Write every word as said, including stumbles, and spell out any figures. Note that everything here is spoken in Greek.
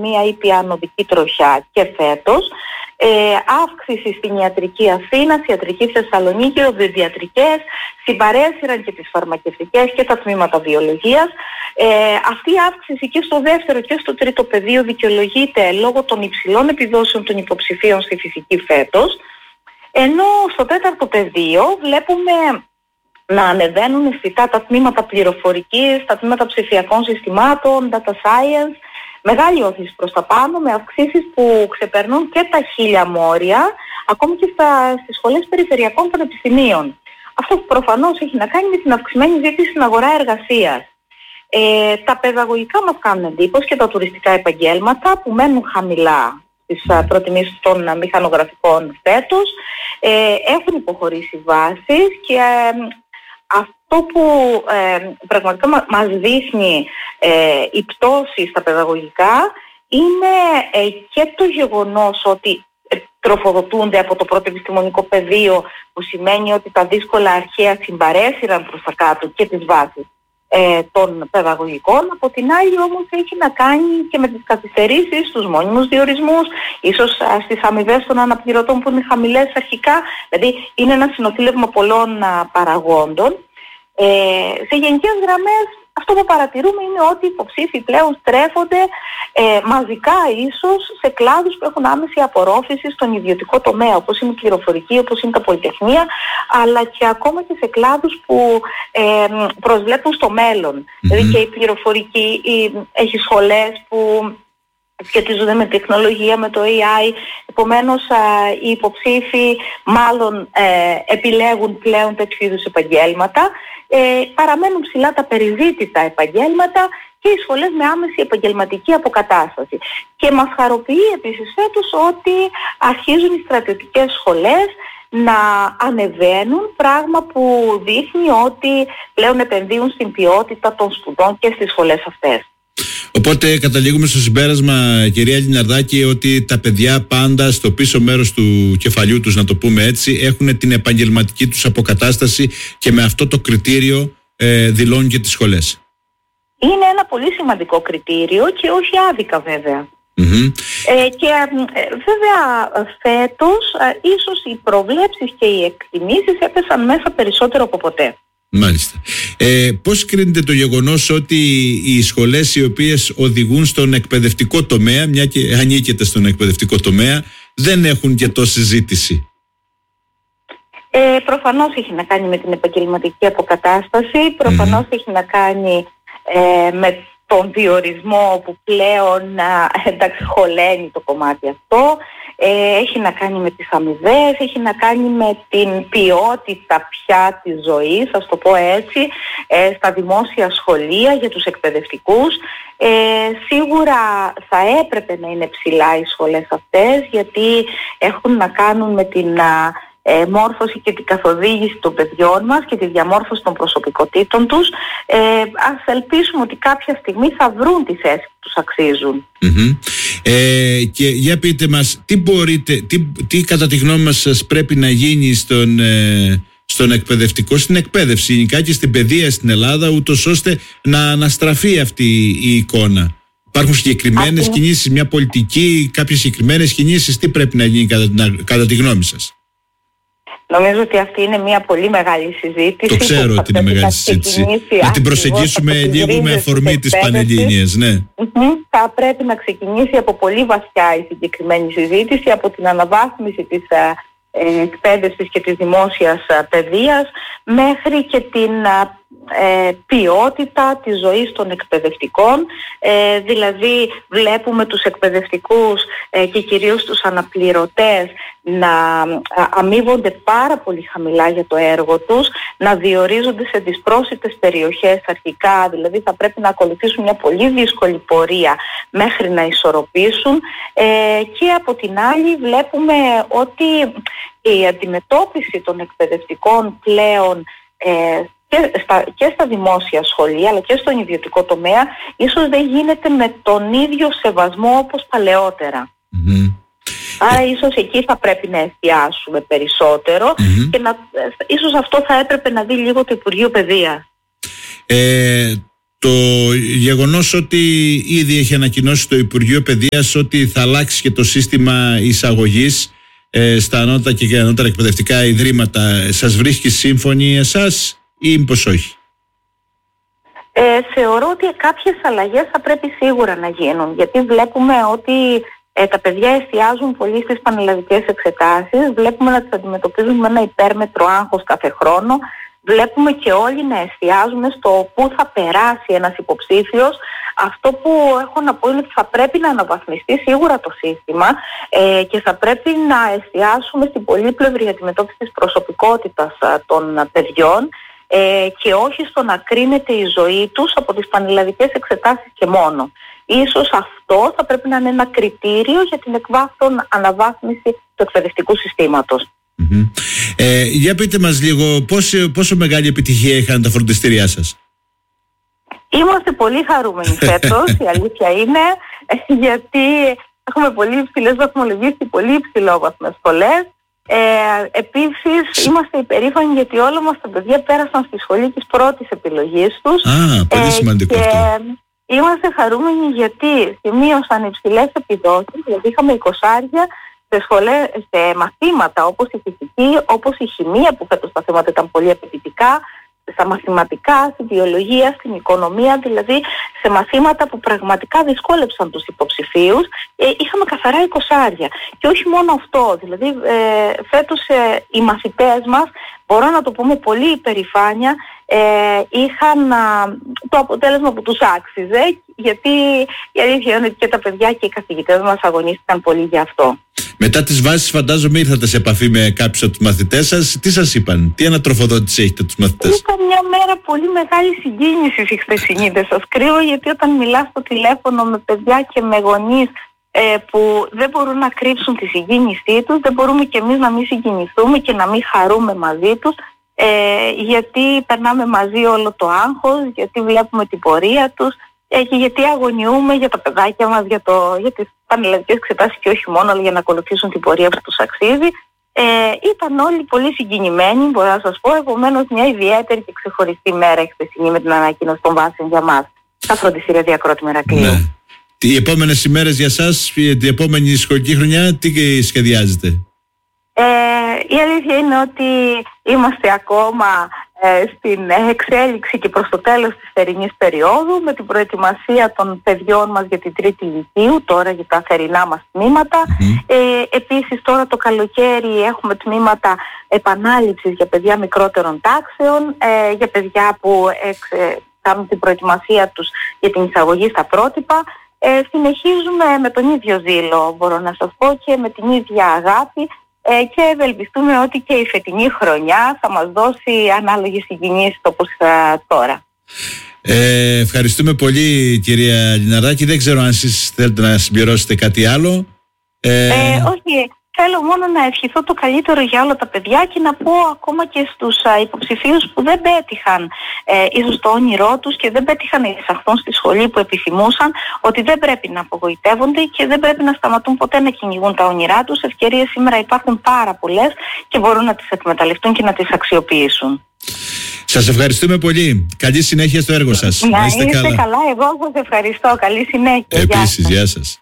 ορθογραμμία ή πιανοδική τροχιά και φέτος. Ε, αύξηση στην ιατρική Αθήνας, ιατρική Θεσσαλονίκη, οδοντιατρικές, συμπαρέσυραν και τις φαρμακευτικές και τα τμήματα βιολογίας. Ε, αυτή η αύξηση και στο δεύτερο και στο τρίτο πεδίο δικαιολογείται λόγω των υψηλών επιδόσεων των υποψηφίων στη φυσική φέτος, ενώ στο τέταρτο πεδίο βλέπουμε να ανεβαίνουν αισθητά τα τμήματα πληροφορικής, τα τμήματα ψηφιακών συστημάτων, data science, μεγάλη όθηση προς τα πάνω, με αυξήσεις που ξεπερνούν και τα χίλια μόρια, ακόμη και στα, στις σχολές περιφερειακών πανεπιστημίων. Αυτό που προφανώς έχει να κάνει με την αυξημένη ζήτηση στην αγορά εργασίας. Ε, τα παιδαγωγικά μας κάνουν εντύπωση και τα τουριστικά επαγγέλματα που μένουν χαμηλά στις προτιμήσεις των μηχανογραφικών φέτος, ε, έχουν υποχωρήσει βάσεις και ε, αυτό που ε, πραγματικά μα, μας δείχνει ε, η πτώση στα παιδαγωγικά είναι ε, και το γεγονός ότι ε, τροφοδοτούνται από το πρώτο επιστημονικό πεδίο, που σημαίνει ότι τα δύσκολα αρχαία συμπαρέσυραν προς τα κάτω και τις βάσεις ε, των παιδαγωγικών. Από την άλλη όμως έχει να κάνει και με τις καθυστερήσεις, τους μόνιμους διορισμούς, ίσως α, στις αμοιβές των αναπληρωτών που είναι χαμηλές αρχικά, δηλαδή είναι ένα συνοτήλευμα πολλών α, παραγόντων. Ε, σε γενικές γραμμές αυτό που παρατηρούμε είναι ότι οι υποψήφοι πλέον στρέφονται ε, μαζικά ίσως σε κλάδους που έχουν άμεση απορρόφηση στον ιδιωτικό τομέα, όπως είναι η πληροφορική, όπως είναι τα πολυτεχνία, αλλά και ακόμα και σε κλάδους που ε, προσβλέπουν στο μέλλον. Mm-hmm. Δηλαδή και η πληροφορική η, έχει σχολές που σχετίζονται με τεχνολογία, με το έι άι, επομένως α, οι υποψήφοι μάλλον ε, επιλέγουν πλέον τέτοιου είδους επαγγέλματα. Ε, παραμένουν ψηλά τα περιζήτητα επαγγέλματα και οι σχολές με άμεση επαγγελματική αποκατάσταση. Και μας χαροποιεί επίσης φέτος ότι αρχίζουν οι στρατιωτικές σχολές να ανεβαίνουν, πράγμα που δείχνει ότι πλέον επενδύουν στην ποιότητα των σπουδών και στις σχολές αυτές. Οπότε καταλήγουμε στο συμπέρασμα, κυρία Λιναρδάκη, ότι τα παιδιά πάντα στο πίσω μέρος του κεφαλιού τους, να το πούμε έτσι, έχουν την επαγγελματική τους αποκατάσταση και με αυτό το κριτήριο ε, δηλώνουν και τις σχολές. Είναι ένα πολύ σημαντικό κριτήριο και όχι άδικα βέβαια. Mm-hmm. Ε, και ε, βέβαια φέτος ε, ίσως οι προβλέψεις και οι εκτιμήσεις έπεσαν μέσα περισσότερο από ποτέ. Μάλιστα. Ε, πώς κρίνεται το γεγονός ότι οι σχολές οι οποίες οδηγούν στον εκπαιδευτικό τομέα, μια και ανήκεται στον εκπαιδευτικό τομέα, δεν έχουν και τόση ζήτηση? Ε, προφανώς έχει να κάνει με την επαγγελματική αποκατάσταση, προφανώς mm-hmm. έχει να κάνει ε, με τον διορισμό που πλέον ε, εντάξει χωλαίνει το κομμάτι αυτό. Ε, έχει να κάνει με τις αμοιβές, έχει να κάνει με την ποιότητα πια της ζωής, ας το πω έτσι, ε, στα δημόσια σχολεία για τους εκπαιδευτικούς. Ε, σίγουρα θα έπρεπε να είναι ψηλά οι σχολές αυτές, γιατί έχουν να κάνουν με την ε, μόρφωση και την καθοδήγηση των παιδιών μας και τη διαμόρφωση των προσωπικότητων τους. Ε, ας ελπίσουμε ότι κάποια στιγμή θα βρουν τη θέση που τους αξίζουν. Mm-hmm. Ε, και για πείτε μας, τι μπορείτε, τι, τι κατά τη γνώμη μας σας πρέπει να γίνει στον, ε, στον εκπαιδευτικό, στην εκπαίδευση γενικά και στην παιδεία στην Ελλάδα, ούτως ώστε να αναστραφεί αυτή η εικόνα? Υπάρχουν συγκεκριμένες Αυτή... κινήσεις, μια πολιτική, κάποιες συγκεκριμένες κινήσεις, τι πρέπει να γίνει κατά, να, κατά τη γνώμη σας? Νομίζω ότι αυτή είναι μια πολύ μεγάλη συζήτηση. Το ξέρω ότι είναι μεγάλη συζήτηση. Να την προσεγγίσουμε λίγο με αφορμή της Πανελλήνιας, ναι. Mm-hmm. Θα πρέπει να ξεκινήσει από πολύ βαθιά η συγκεκριμένη συζήτηση, από την αναβάθμιση της ε, εκπαίδευσης και της δημόσιας ε, παιδείας, μέχρι και την ε, ποιότητα της ζωής των εκπαιδευτικών. Ε, δηλαδή βλέπουμε τους εκπαιδευτικούς ε, και κυρίως τους αναπληρωτές να αμείβονται πάρα πολύ χαμηλά για το έργο τους, να διορίζονται σε δυσπρόσιτες περιοχές αρχικά, δηλαδή θα πρέπει να ακολουθήσουν μια πολύ δύσκολη πορεία μέχρι να ισορροπήσουν, ε, και από την άλλη βλέπουμε ότι η αντιμετώπιση των εκπαιδευτικών πλέον ε, και στα, και στα δημόσια σχολεία αλλά και στον ιδιωτικό τομέα ίσως δεν γίνεται με τον ίδιο σεβασμό όπως παλαιότερα. Mm-hmm. Άρα ίσως εκεί θα πρέπει να εστιάσουμε περισσότερο mm-hmm. και να, ίσως αυτό θα έπρεπε να δει λίγο το Υπουργείο Παιδείας. Ε, το γεγονός ότι ήδη έχει ανακοινώσει το Υπουργείο Παιδείας ότι θα αλλάξει και το σύστημα εισαγωγής ε, στα ανώτατα και ανώτερα εκπαιδευτικά ιδρύματα, σας βρίσκει σύμφωνοι εσάς ή μήπως όχι? Ε, θεωρώ ότι κάποιες αλλαγές θα πρέπει σίγουρα να γίνουν, γιατί βλέπουμε ότι ε, τα παιδιά εστιάζουν πολύ στις πανελλαδικές εξετάσεις, βλέπουμε να τις αντιμετωπίζουν με ένα υπέρμετρο άγχος κάθε χρόνο, βλέπουμε και όλοι να εστιάζουμε στο πού θα περάσει ένας υποψήφιος. Αυτό που έχω να πω είναι ότι θα πρέπει να αναβαθμιστεί σίγουρα το σύστημα ε, και θα πρέπει να εστιάσουμε στην πολύπλευρη αντιμετώπιση της προσωπικότητας α, των παιδιών ε, και όχι στο να κρίνεται η ζωή τους από τις πανελλαδικές εξετάσεις και μόνο. Ίσως αυτό θα πρέπει να είναι ένα κριτήριο για την εκβάθρον αναβάθμιση του εκπαιδευτικού συστήματος. Mm-hmm. Ε, για πείτε μας λίγο πόσο, πόσο μεγάλη επιτυχία είχαν τα φροντιστήριά σας? Είμαστε πολύ χαρούμενοι φέτος, η αλήθεια είναι, γιατί έχουμε πολύ υψηλές βαθμολογίες και πολύ υψηλόβαθμες σχολές. Ε, επίσης είμαστε υπερήφανοι γιατί όλα μας τα παιδιά πέρασαν στη σχολή της πρώτης επιλογής τους. Α, πολύ ε, σημαντικό και αυτό. Είμαστε χαρούμενοι γιατί σημείωσαν υψηλές επιδόσεις, δηλαδή είχαμε εικοσάρια σε, σχολές, σε μαθήματα όπως η φυσική, όπως η χημεία, που φέτος τα θέματα ήταν πολύ απαιτητικά, στα μαθηματικά, στη βιολογία, στην οικονομία, δηλαδή σε μαθήματα που πραγματικά δυσκόλεψαν τους υποψηφίους, ε, είχαμε καθαρά εικοσάρια. Και όχι μόνο αυτό, δηλαδή ε, φέτος ε, οι μαθητές μας, μπορώ να το πούμε πολύ υπερηφάνεια, ε, είχαν α, το αποτέλεσμα που τους άξιζε, γιατί η αλήθεια είναι ότι και τα παιδιά και οι καθηγητές μας αγωνίστηκαν πολύ για αυτό. Μετά τις βάσεις φαντάζομαι ήρθατε σε επαφή με κάποιους από τους μαθητές σας. Τι σας είπαν, τι ανατροφοδότηση έχετε τους μαθητές? Ήταν μια μέρα πολύ μεγάλη συγκίνηση η χθεσινή, δεν σας κρύβω, γιατί όταν μιλάς στο τηλέφωνο με παιδιά και με γονείς ε, που δεν μπορούν να κρύψουν τη συγκίνησή τους, δεν μπορούμε κι εμείς να μην συγκινηθούμε και να μην χαρούμε μαζί τους, ε, γιατί περνάμε μαζί όλο το άγχος, γιατί βλέπουμε την πορεία τους ε, και γιατί αγωνιούμε για τα παιδάκια μας, για, το, για τις πανελλαδικές εξετάσεις και όχι μόνο, αλλά για να ακολουθήσουν την πορεία που τους αξίζει. Ε, ήταν όλοι πολύ συγκινημένοι, μπορώ να σας πω, επομένως μια ιδιαίτερη και ξεχωριστή μέρα η χθεσινή με την ανακοίνωση των βάσεων για μας στα φροντιστήρια Διακρότη Μερακλείου. Ναι. Οι επόμενες ημέρες για σας, την επόμενη σχολική χρονιά, τι σχεδιάζετε? Ε, η αλήθεια είναι ότι είμαστε ακόμα ε, στην εξέλιξη και προς το τέλος της θερινής περίοδου, με την προετοιμασία των παιδιών μας για την τρίτη λυκείου, τώρα για τα θερινά μας τμήματα. Mm-hmm. Ε, επίσης τώρα το καλοκαίρι έχουμε τμήματα επανάληψης για παιδιά μικρότερων τάξεων, ε, για παιδιά που εξ, ε, κάνουν την προετοιμασία τους για την εισαγωγή στα πρότυπα. Ε, συνεχίζουμε με τον ίδιο ζήλο, μπορώ να σας πω, και με την ίδια αγάπη ε, και ευελπιστούμε ότι και η φετινή χρονιά θα μας δώσει ανάλογες συγκινήσεις όπως ε, τώρα. Ε, ευχαριστούμε πολύ κυρία Λιναράκη. Δεν ξέρω αν εσείς θέλετε να συμπληρώσετε κάτι άλλο. Ε... Ε, όχι. Θέλω μόνο να ευχηθώ το καλύτερο για όλα τα παιδιά και να πω ακόμα και στους α, υποψηφίους που δεν πέτυχαν ε, ίσως το όνειρό τους και δεν πέτυχαν να εισαχθούν στη σχολή που επιθυμούσαν, ότι δεν πρέπει να απογοητεύονται και δεν πρέπει να σταματούν ποτέ να κυνηγούν τα όνειρά τους. Ευκαιρίες σήμερα υπάρχουν πάρα πολλές και μπορούν να τις εκμεταλλευτούν και να τις αξιοποιήσουν. Σας ευχαριστούμε πολύ. Καλή συνέχεια στο έργο σας. Να είστε, είστε καλά. καλά. Εγώ σας ευχαριστώ. Καλή συνέχεια. Επίσης, γεια σας.